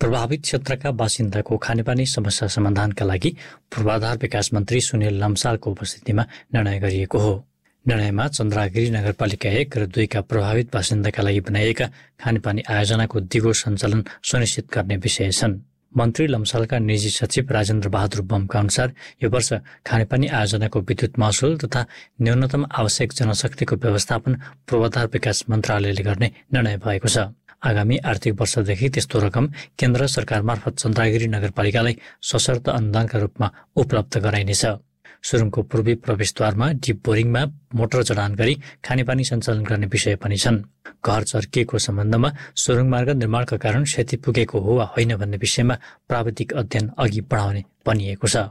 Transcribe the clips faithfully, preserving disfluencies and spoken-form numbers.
प्रभावित क्षेत्रका बासिन्दाको खानेपानी समस्या समाधानका लागि पूर्वाधार विकास मन्त्री सुनिल लम्सालको उपस्थितिमा निर्णय गरिएको हो। निर्णयमा चन्द्रागिरी नगरपालिका एक र दुईका प्रभावित बासिन्दाका लागि बनाइएका खानेपानी आयोजनाको दिगो सञ्चालन सुनिश्चित गर्ने विषय छन्। मन्त्री लम्सालका निजी सचिव राजेन्द्र बहादुर बमका अनुसार यो वर्ष खानेपानी आयोजनाको विद्युत महसुल तथा न्यूनतम आवश्यक जनशक्तिको व्यवस्थापन पूर्वाधार विकास मन्त्रालयले गर्ने निर्णय भएको छ। आगामी आर्थिक वर्षदेखि त्यस्तो रकम केन्द्र सरकार मार्फत चन्द्रागिरी नगरपालिकालाई सशर्त अनुदानका रूपमा उपलब्ध गराइनेछ। सुरुङको पूर्वी प्रवेशद्वारमा डिप बोरिङमा मोटर जडान गरी खानेपानी सञ्चालन गर्ने विषय पनि छन्। घर चर्किएको सम्बन्धमा सुरुङ मार्ग निर्माणका कारण क्षति पुगेको हो वा होइन भन्ने विषयमा प्राविधिक अध्ययन अघि बढाउने भनिएको छ।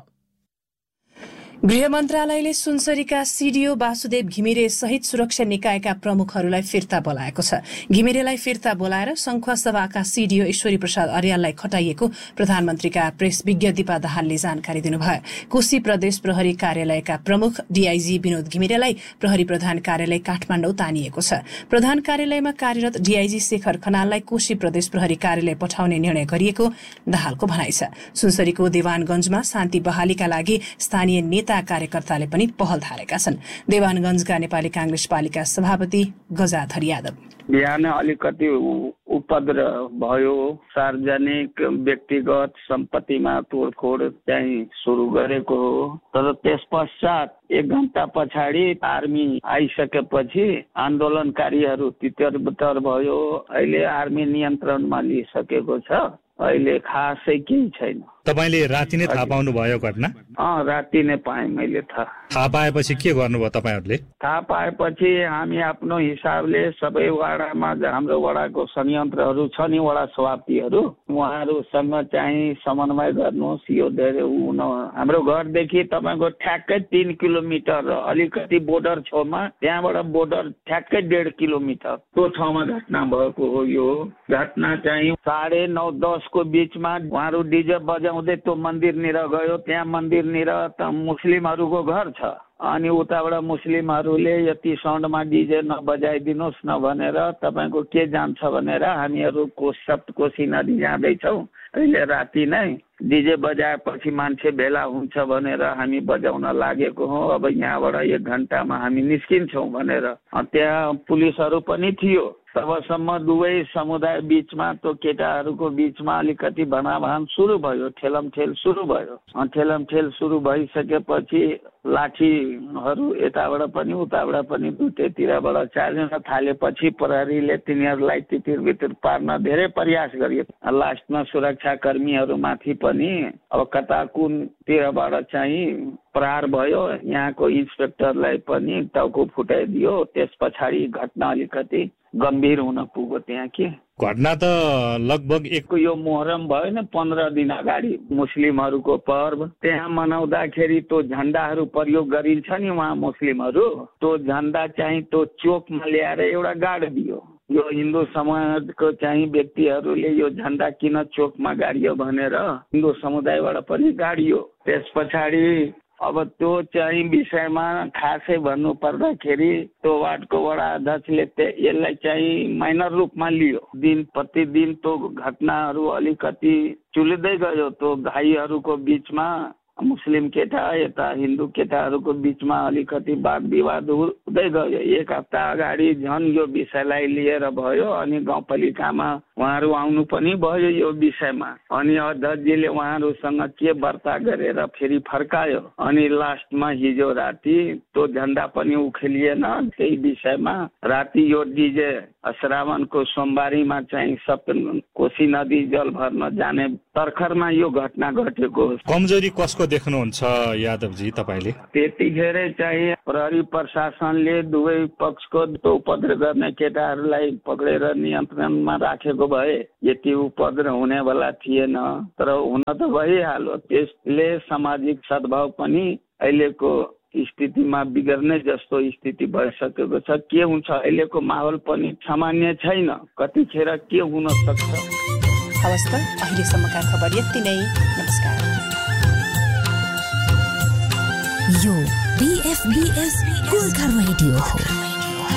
गृह मन्त्रालयले सुनसरीका सीडीओ वासुदेव घिमिरे सहित सुरक्षा निकायका प्रमुखहरूलाई फिर्ता बोलाएको छ। घिमिरेलाई फिर्ता बोलाएर संखुवा सभाका सीडीओ ईश्वरी प्रसाद अर्याललाई खटाइएको प्रधानमन्त्रीका प्रेस विज्ञ दीपा दाहालले जानकारी दिनुभयो। कोशी प्रदेश प्रहरी कार्यालयका प्रमुख डीआईजी विनोद घिमिरेलाई प्रहरी प्रधान कार्यालय काठमाडौँ तानिएको छ। प्रधान कार्यालयमा कार्यरत डीआईजी शेखर खनाललाई कोशी प्रदेश प्रहरी कार्यालय पठाउने निर्णय गरिएको दाहालको भनाइ छ। सुनसरीको देवानगञ्जमा शान्ति बहालीका लागि स्थानीय नेता कार्यकर्ताले पनि पहल थालेका छन्। देवानगञ्जका नेपाली कांग्रेस पालिका सभापति गजाधर यादव बिहान अलिकति उपद्रव भयो, सार्वजनिक व्यक्तिगत सम्पत्तिमा तोडफोड चाहिँ सुरु गरेको हो। तर त्यस पश्चात एक घण्टा पछाडि आर्मी आइसकेपछि आन्दोलनकारीहरू तितर भयो। अहिले आर्मी नियन्त्रणमा लिइसकेको छ। अहिले खासै केही छैन। तपाईले राति नै थाहा पाउनु भयो घटना? अँ राति नै पाएँ मैले थाहा। थाहा पाएपछि के गर्नुभयो तपाईहरूले? थाहा पाएपछि हामी आफ्नो हिसाबले सबै वडामा हाम्रो वडाको संयन्त्रहरू छ नि, वडा सभापतिहरू, उहाँहरूसँग चाहिँ समन्वय गर्नुहोस्। यो धेरै हुन हाम्रो घरदेखि तपाईँको ठ्याक्कै तीन किलोमिटर अलिकति बोर्डर छेउमा, त्यहाँबाट बोर्डर ठ्याक्कै डेढ किलोमिटर त्यो ठाउँमा घटना भएको हो। यो घटना चाहिँ साढे नौ दसको बिचमा उहाँहरू डिजे बजा उदय त्यो मन्दिरनिर गयो। त्यहाँ मन्दिरनिर त मुस्लिमहरूको घर छ। अनि उताबाट मुस्लिमहरूले यति साउन्डमा डिजे नबजाइदिनुहोस् न भनेर तपाईँको के जान्छ भनेर हामीहरू कोशी कोशी नदी जाँदैछौँ। अहिले राति नै डिजे बजाएपछि मान्छे भेला हुन्छ भनेर हामी बजाउन लागेको हौ। अब यहाँबाट एक घन्टामा हामी निस्किन्छौँ भनेर त्यहाँ पुलिसहरू पनि थियो। तबसम्म दुवै समुदाय बिचमा त्यो केटाहरूको बिचमा अलिकति भनाभान सुरु भयो, ठेलमठेल सुरु भयो। ठेलमठेल सुरु भइसकेपछि लाठीहरू यताबाट पनि उताबाट पनि दुईतिरबाट चार्न थालेपछि प्रहरीले तिनीहरूलाई तितिर पार्न धेरै प्रयास गरियो। लास्टमा सुरक्षाकर्मीहरूमाथि पनि अब कता कुनतिरबाट चाहिँ प्रहार भयो। यहाँको इन्सपेक्टरलाई पनि टाउको फुटाइदियो। त्यस पछाडि घटना अलिकति गम्भीर हुन पुग्यो। त्यहाँ के घटना त लगभग एक यो मोहरम भयो नि पन्ध्र दिन अगाडि मुस्लिमहरूको पर्व, त्यहाँ मनाउँदाखेरि त्यो झण्डाहरू प्रयोग गरिन्छ नि वहाँ मुस्लिमहरू, त्यो झण्डा चाहिँ त्यो चोकमा ल्याएर एउटा गाडिदियो। यो हिन्दू समाजको चाहिँ व्यक्तिहरूले यो झण्डा किन चोकमा गाडियो भनेर हिन्दू समुदायबाट पनि गाडियो। त्यस पछाडि अब त्यो चाहिँ विषयमा खासै भन्नु पर्दाखेरि त्यो वार्डको वडा अध्यक्षले यसलाई चाहिँ माइनर रूपमा लियो। दिन प्रतिदिन त्यो घटनाहरू अलिकति चुलिँदै गयो। त्यो भाइहरूको बिचमा मुस्लिम केटा यता हिन्दू केटाहरूको बिचमा अलिकति वाद विवाद हुँदै गयो। एक हप्ता अगाडि झन् यो विषयलाई लिएर भयो। अनि गाउँपालिकामा उहाँहरू आउनु पनि भयो यो विषयमा। अनि अध्यक्षजीले उहाँहरूसँग के वार्ता गरेर फेरि फर्कायो। अनि लास्टमा हिजो राति त्यो झण्डा पनि उखेलिएन। त्यही विषयमा राति यो डिजे श्रावणको सोमबारीमा चाहिँ सब कोशी नदी जल भर्न जाने तर्खरमा यो घटना घटेको। कमजोरी कसको देख्नुहुन्छ यादवजी तपाईले? त्यतिखेरै चाहिँ प्रहरी प्रशासनले दुवै पक्षको त्यो उपद्रव गर्ने केटाहरूलाई पक्रेर नियन्त्रणमा राखेको भए यति उपद्रव हुनेवाला थिएन। तर हुन त भइहाल्यो। त्यसले सामाजिक सद्भाव पनि अहिलेको स्थितिमा बिग्रने जस्तो स्थिति भइसकेको छ। के हुन्छ अहिलेको माहौल पनि सामान्य छैन। कतिखेर के हुन सक्छ। हवस् त अहिलेसम्मका खबर यति नै। नमस्कार। यो बीएफबीएस गोर्खा रेडियो हो।